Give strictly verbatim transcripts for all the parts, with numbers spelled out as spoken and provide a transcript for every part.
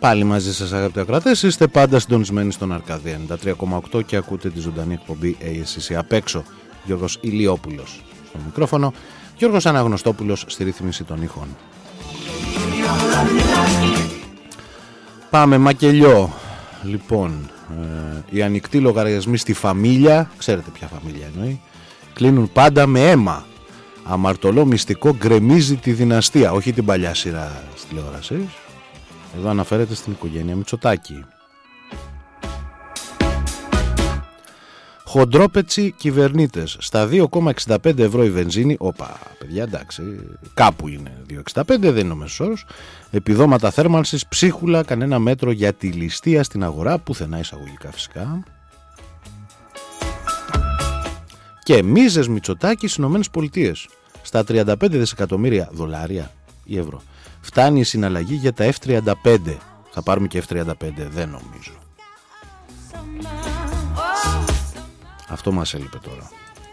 Πάλι μαζί σας αγαπητοί ακροατές, είστε πάντα συντονισμένοι στον Αρκαδία ενενήντα τρία κόμμα οκτώ και ακούτε τη ζωντανή εκπομπή έι ες σι απ' έξω. Γιώργος Ηλιόπουλος στο μικρόφωνο, Γιώργος Αναγνωστόπουλος στη ρύθμιση των ήχων. Πάμε μακελιό. Λοιπόν, ε, οι ανοιχτοί λογαριασμοί στη Φαμίλια, ξέρετε ποια Φαμίλια εννοεί, κλείνουν πάντα με αίμα. Αμαρτωλό μυστικό γκρεμίζει τη δυναστεία, όχι την παλιά σειρά της τηλεόρασης. Εδώ αναφέρεται στην οικογένεια Μητσοτάκη. Χοντρόπετσι κυβερνήτες. Στα δύο κόμμα εξήντα πέντε ευρώ η βενζίνη. Όπα, παιδιά, εντάξει, κάπου είναι δύο κόμμα εξήντα πέντε, δεν είναι ο μέσος όρος. Επιδόματα θέρμανσης, ψίχουλα, κανένα μέτρο για τη ληστεία στην αγορά, πουθενά εισαγωγικά φυσικά. Και μίζες Μητσοτάκη στις Ηνωμένες Πολιτείες. Στα τριάντα πέντε δισεκατομμύρια δολάρια ή ευρώ. Φτάνει η συναλλαγή για τα εφ τριάντα πέντε. Θα πάρουμε και εφ τριάντα πέντε, δεν νομίζω. Αυτό μας έλειπε τώρα.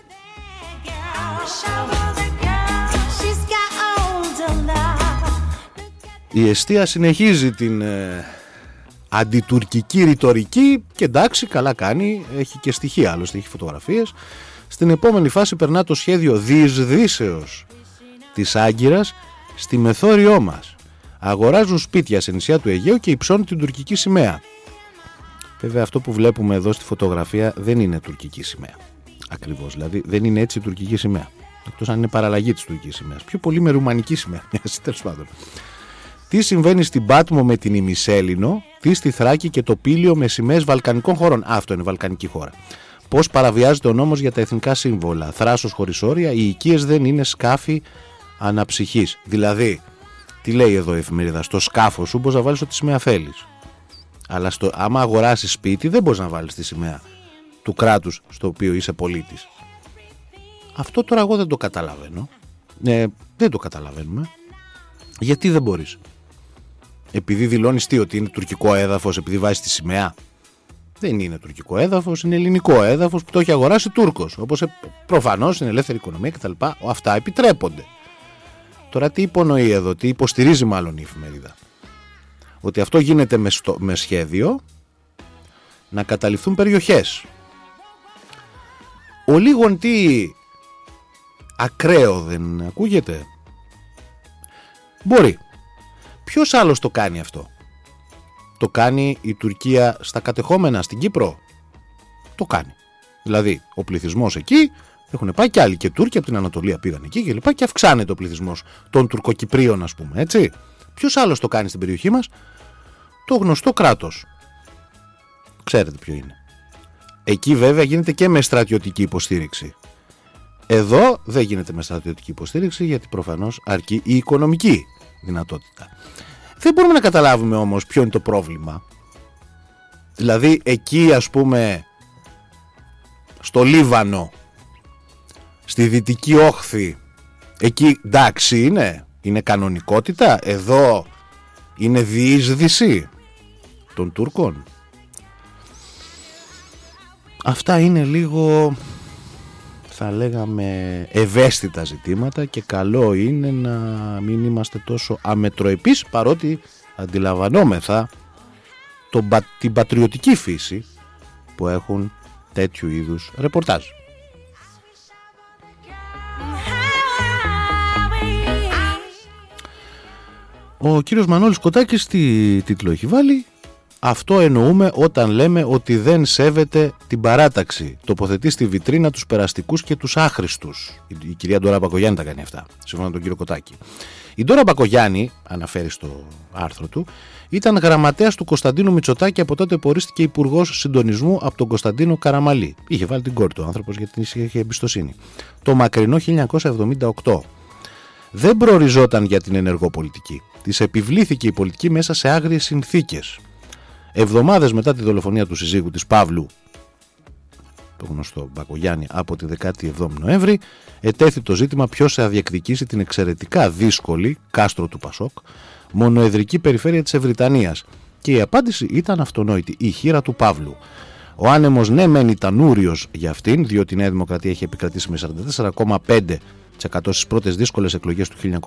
Η εστία συνεχίζει την ε, αντιτουρκική ρητορική και εντάξει, καλά κάνει, έχει και στοιχεία, άλλωστε έχει φωτογραφίες. Στην επόμενη φάση περνά το σχέδιο διεισδύσεως της Άγκυρας στη μεθόριό μας. Αγοράζουν σπίτια σε νησιά του Αιγαίου και υψώνουν την τουρκική σημαία. Βέβαια αυτό που βλέπουμε εδώ στη φωτογραφία δεν είναι τουρκική σημαία. Ακριβώς, δηλαδή δεν είναι έτσι η τουρκική σημαία. Εκτός αν είναι παραλλαγή της τουρκικής σημαίας. Πιο πολύ με ρουμανική σημαία. Τέλος πάντων. Τι συμβαίνει στην Πάτμο με την ημισέλινο, τι στη Θράκη και το Πήλιο με σημαίες βαλκανικών χωρών. Α, αυτό είναι βαλκανική χώρα. Πώς παραβιάζεται ο νόμος για τα εθνικά σύμβολα. Θράσος χωρίς όρια, οι οικίες δεν είναι σκάφη αναψυχής. Δηλαδή, τι λέει εδώ η εφημερίδα, στο σκάφο σου μπορείς να βάλεις ό,τι σημαία θέλεις. Αλλά στο, άμα αγοράσεις σπίτι δεν μπορείς να βάλεις τη σημαία του κράτους στο οποίο είσαι πολίτης. Αυτό τώρα εγώ δεν το καταλαβαίνω. Ε, δεν το καταλαβαίνουμε. Γιατί δεν μπορείς? Επειδή δηλώνεις τι, ότι είναι τουρκικό έδαφος, επειδή βάζεις τη σημαία? Δεν είναι τουρκικό έδαφος, είναι ελληνικό έδαφος που το έχει αγοράσει Τούρκος. Όπως προφανώς στην ελεύθερη οικονομία κτλ. Αυτά επιτρέπονται. Τώρα τι υπονοεί εδώ, τι υποστηρίζει μάλλον η εφημερίδα? Ότι αυτό γίνεται με, στο, με σχέδιο να καταληφθούν περιοχές. Ο λίγον τι ακραίο δεν ακούγεται? Μπορεί. Ποιος άλλος το κάνει αυτό? Το κάνει η Τουρκία στα κατεχόμενα, στην Κύπρο? Το κάνει. Δηλαδή ο πληθυσμός εκεί, έχουν πάει και άλλοι και Τούρκοι από την Ανατολία πήγαν εκεί και λοιπά και αυξάνεται ο πληθυσμός των Τουρκοκυπρίων, ας πούμε, έτσι. Ποιος άλλος το κάνει στην περιοχή μας? Το γνωστό κράτος. Ξέρετε ποιο είναι. Εκεί βέβαια γίνεται και με στρατιωτική υποστήριξη. Εδώ δεν γίνεται με στρατιωτική υποστήριξη γιατί προφανώς αρκεί η οικονομική δυνατότητα. Δεν μπορούμε να καταλάβουμε όμως ποιο είναι το πρόβλημα. Δηλαδή εκεί, ας πούμε, στο Λίβανο, στη Δυτική Όχθη, εκεί εντάξει είναι, είναι κανονικότητα. Εδώ είναι διείσδυση των Τούρκων. Αυτά είναι λίγο, θα λέγαμε, ευαίσθητα ζητήματα και καλό είναι να μην είμαστε τόσο αμετροεπείς, παρότι αντιλαμβανόμεθα τον, την πατριωτική φύση που έχουν τέτοιου είδους ρεπορτάζ. Ο κύριος Μανώλης Κοτάκης τι τίτλο έχει βάλει? Αυτό εννοούμε όταν λέμε ότι δεν σέβεται την παράταξη. Τοποθετεί στη βιτρίνα τους περαστικούς και τους άχρηστους. Η κυρία Ντόρα Μπακογιάννη τα κάνει αυτά, σύμφωνα με τον κύριο Κοτάκη. Η Ντόρα Μπακογιάννη, αναφέρει στο άρθρο του, ήταν γραμματέας του Κωνσταντίνου Μητσοτάκη από τότε που ορίστηκε υπουργός συντονισμού από τον Κωνσταντίνο Καραμαλή. Είχε βάλει την κόρη του άνθρωπος γιατί είχε εμπιστοσύνη. Το μακρινό χίλια εννιακόσια εβδομήντα οκτώ. Δεν προοριζόταν για την ενεργό πολιτική. Της επιβλήθηκε η πολιτική μέσα σε άγριες συνθήκες. Εβδομάδες μετά τη δολοφονία του συζύγου της Παύλου, το γνωστό Μπακογιάννη, από τη δεκάτη εβδόμη Νοέμβρη, ετέθη το ζήτημα ποιος θα διεκδικήσει την εξαιρετικά δύσκολη κάστρο του Πασόκ, μονοεδρική περιφέρεια της Ευρυτανίας. Και η απάντηση ήταν αυτονόητη: η χείρα του Παύλου. Ο άνεμος ναι μεν ήταν ούριος για αυτήν, διότι η Νέα Δημοκρατία είχε επικρατήσει με σαράντα τέσσερα κόμμα πέντε τοις εκατό στις πρώτες δύσκολες εκλογές του χίλια εννιακόσια